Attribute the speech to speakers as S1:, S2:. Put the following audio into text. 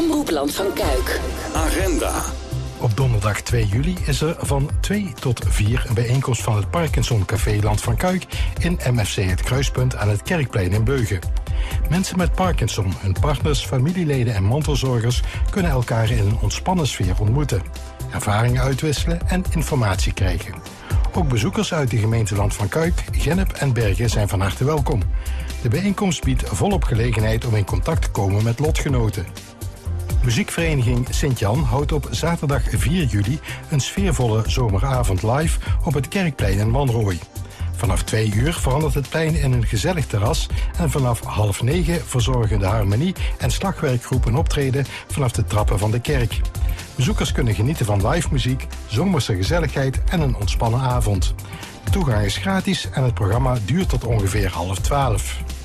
S1: Omroep Land van Kuik.
S2: Agenda.
S3: Op donderdag 2 juli is er van 2 tot 4 een bijeenkomst van het Parkinson Café Land van Kuik in MFC Het Kruispunt aan het Kerkplein in Beugen. Mensen met Parkinson, hun partners, familieleden en mantelzorgers kunnen elkaar in een ontspannen sfeer ontmoeten, ervaringen uitwisselen en informatie krijgen. Ook bezoekers uit de gemeente Land van Kuik, Gennep en Bergen zijn van harte welkom. De bijeenkomst biedt volop gelegenheid om in contact te komen met lotgenoten. Muziekvereniging Sint-Jan houdt op zaterdag 4 juli een sfeervolle zomeravond live op het Kerkplein in Wanrooij. Vanaf 2 uur verandert het plein in een gezellig terras en vanaf 8:30 verzorgen de harmonie- en slagwerkgroep een optreden vanaf de trappen van de kerk. Bezoekers kunnen genieten van live muziek, zomerse gezelligheid en een ontspannen avond. De toegang is gratis en het programma duurt tot ongeveer 11:30.